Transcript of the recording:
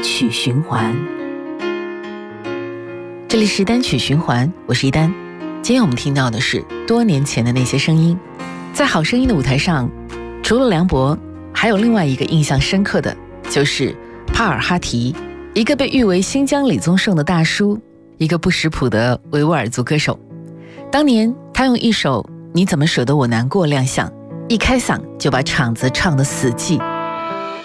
单曲循环。 这里是单曲循环，我是一丹。今天我们听到的是多年前的那些声音。在好声音的舞台上，除了梁博，还有另外一个印象深刻的，就是帕尔哈提，一个被誉为新疆李宗盛的大叔，一个不识谱的维吾尔族歌手。当年他用一首《你怎么舍得我难过》亮相，一开嗓就把场子唱得死寂，